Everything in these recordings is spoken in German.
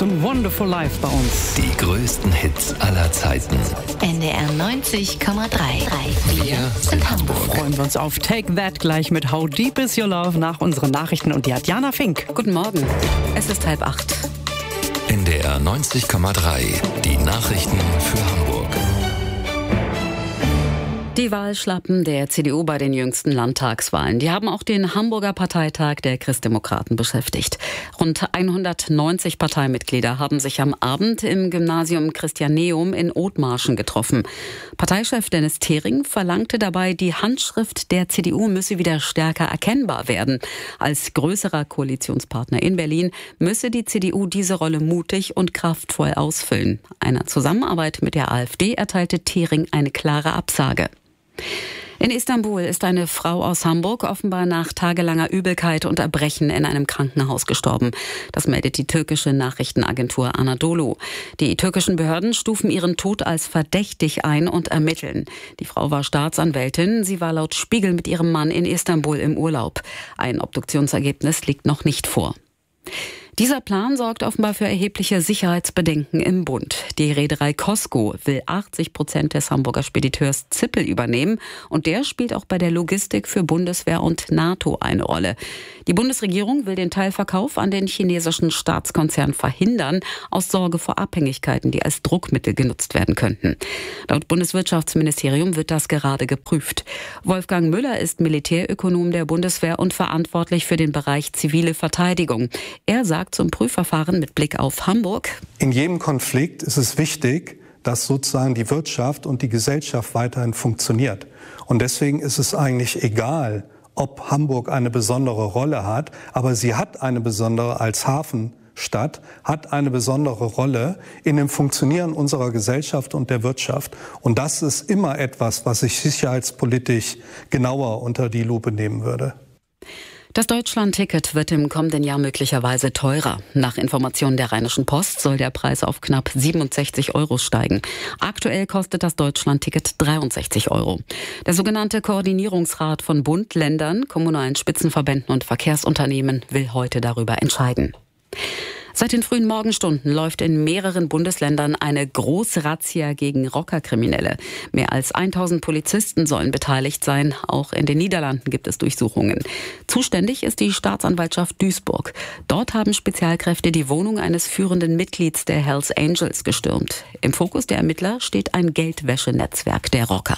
zum Wonderful Life bei uns. Die größten Hits aller Zeiten. NDR 90,3. Wir sind Hamburg. Freuen wir uns auf Take That gleich mit How Deep Is Your Love nach unseren Nachrichten und die hat Jana Fink. Guten Morgen, es ist 7:30. NDR 90,3. Die Nachrichten für Hamburg. Die Wahlschlappen der CDU bei den jüngsten Landtagswahlen, die haben auch den Hamburger Parteitag der Christdemokraten beschäftigt. Rund 190 Parteimitglieder haben sich am Abend im Gymnasium Christianeum in Othmarschen getroffen. Parteichef Dennis Thering verlangte dabei, die Handschrift der CDU müsse wieder stärker erkennbar werden. Als größerer Koalitionspartner in Berlin müsse die CDU diese Rolle mutig und kraftvoll ausfüllen. Einer Zusammenarbeit mit der AfD erteilte Thering eine klare Absage. In Istanbul ist eine Frau aus Hamburg offenbar nach tagelanger Übelkeit und Erbrechen in einem Krankenhaus gestorben. Das meldet die türkische Nachrichtenagentur Anadolu. Die türkischen Behörden stufen ihren Tod als verdächtig ein und ermitteln. Die Frau war Staatsanwältin. Sie war laut Spiegel mit ihrem Mann in Istanbul im Urlaub. Ein Obduktionsergebnis liegt noch nicht vor. Dieser Plan sorgt offenbar für erhebliche Sicherheitsbedenken im Bund. Die Reederei COSCO will 80% des Hamburger Spediteurs Zippel übernehmen und der spielt auch bei der Logistik für Bundeswehr und NATO eine Rolle. Die Bundesregierung will den Teilverkauf an den chinesischen Staatskonzern verhindern, aus Sorge vor Abhängigkeiten, die als Druckmittel genutzt werden könnten. Laut Bundeswirtschaftsministerium wird das gerade geprüft. Wolfgang Müller ist Militärökonom der Bundeswehr und verantwortlich für den Bereich zivile Verteidigung. Er sagt zum Prüfverfahren mit Blick auf Hamburg: In jedem Konflikt ist es wichtig, dass sozusagen die Wirtschaft und die Gesellschaft weiterhin funktioniert. Und deswegen ist es eigentlich egal, ob Hamburg eine besondere Rolle hat, aber sie hat eine besondere als Hafenstadt, hat eine besondere Rolle in dem Funktionieren unserer Gesellschaft und der Wirtschaft. Und das ist immer etwas, was ich sicherheitspolitisch genauer unter die Lupe nehmen würde. Das Deutschland-Ticket wird im kommenden Jahr möglicherweise teurer. Nach Informationen der Rheinischen Post soll der Preis auf knapp 67 € steigen. Aktuell kostet das Deutschland-Ticket 63 €. Der sogenannte Koordinierungsrat von Bund, Ländern, kommunalen Spitzenverbänden und Verkehrsunternehmen will heute darüber entscheiden. Seit den frühen Morgenstunden läuft in mehreren Bundesländern eine Großrazzia gegen Rockerkriminelle. Mehr als 1000 Polizisten sollen beteiligt sein. Auch in den Niederlanden gibt es Durchsuchungen. Zuständig ist die Staatsanwaltschaft Duisburg. Dort haben Spezialkräfte die Wohnung eines führenden Mitglieds der Hells Angels gestürmt. Im Fokus der Ermittler steht ein Geldwäschenetzwerk der Rocker.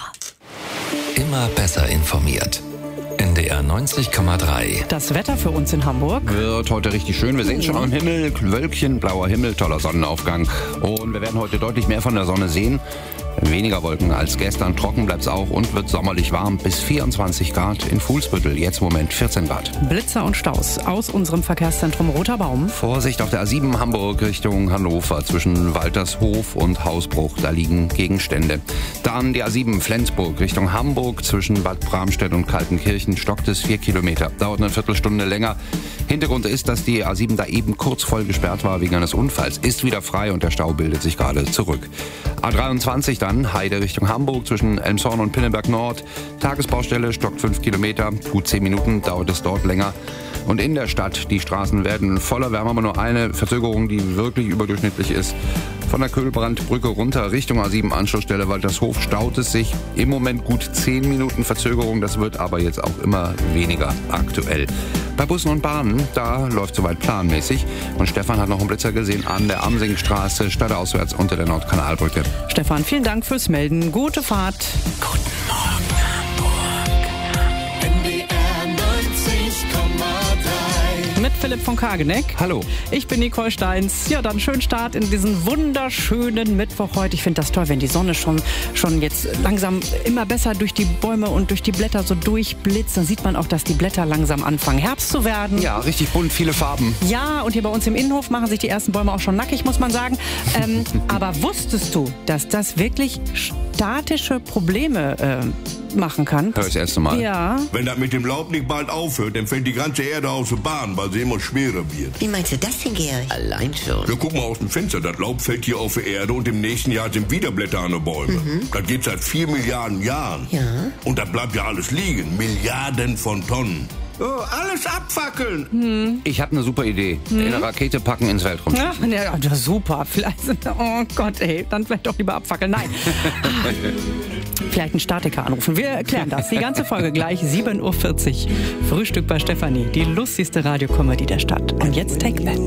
Immer besser informiert. NDR 90,3. Das Wetter für uns in Hamburg wird heute richtig schön. Wir sehen schon am Himmel, Wölkchen, blauer Himmel, toller Sonnenaufgang. Und wir werden heute deutlich mehr von der Sonne sehen. Weniger Wolken als gestern, trocken bleibt es auch und wird sommerlich warm bis 24 Grad in Fuhlsbüttel. Jetzt im Moment 14 Grad. Blitzer und Staus aus unserem Verkehrszentrum Roter Baum. Vorsicht auf der A7 Hamburg Richtung Hannover zwischen Waltershof und Hausbruch. Da liegen Gegenstände. Dann die A7 Flensburg Richtung Hamburg zwischen Bad Bramstedt und Kaltenkirchen stockt es 4 Kilometer. Dauert eine Viertelstunde länger. Hintergrund ist, dass die A7 da eben kurz voll gesperrt war wegen eines Unfalls. Ist wieder frei und der Stau bildet sich gerade zurück. A23 dann Heide Richtung Hamburg zwischen Elmshorn und Pinneberg Nord. Tagesbaustelle stockt 5 Kilometer, gut 10 Minuten dauert es dort länger. Und in der Stadt, die Straßen werden voller. Wir haben aber nur eine Verzögerung, die wirklich überdurchschnittlich ist. Von der Köhlbrandbrücke runter Richtung A7 Anschlussstelle Waltershof staut es sich. Im Moment gut 10 Minuten Verzögerung, das wird aber jetzt auch immer weniger aktuell. Bei Bussen und Bahnen, da läuft soweit planmäßig. Und Stefan hat noch einen Blitzer gesehen an der Amsingstraße, stadtauswärts unter der Nordkanalbrücke. Stefan, vielen Dank fürs Melden. Gute Fahrt. Guten Morgen, Hamburg. NDR 90,3. Mit Philipp von Kageneck. Hallo. Ich bin Nicole Steins. Ja, dann schönen Start in diesen wunderschönen Mittwoch heute. Ich finde das toll, wenn die Sonne schon jetzt langsam immer besser durch die Bäume und durch die Blätter so durchblitzt. Dann sieht man auch, dass die Blätter langsam anfangen, Herbst zu werden. Ja, richtig bunt, viele Farben. Ja, und hier bei uns im Innenhof machen sich die ersten Bäume auch schon nackig, muss man sagen. Aber wusstest du, dass das wirklich statische Probleme machen kann? Hör ich das erste Mal. Ja. Wenn das mit dem Laub nicht bald aufhört, dann fällt die ganze Erde aus der Bahn, weil sie immer schwerer wird. Wie meinst du das denn, Georg? Allein schon. Ja, guck mal aus dem Fenster, das Laub fällt hier auf die Erde und im nächsten Jahr sind wieder Blätter an den Bäumen. Das geht seit 4 Milliarden Jahren. Ja. Und da bleibt ja alles liegen, Milliarden von Tonnen. Oh, alles abfackeln. Ich habe eine super Idee. In eine Rakete packen, ins Weltraum. Ja, super. Vielleicht, oh Gott, ey, dann vielleicht doch lieber abfackeln. Nein. Vielleicht einen Statiker anrufen. Wir erklären das. Die ganze Folge gleich, 7.40 Uhr. Frühstück bei Stefanie. Die lustigste Radiokomödie der Stadt. Und jetzt Take That.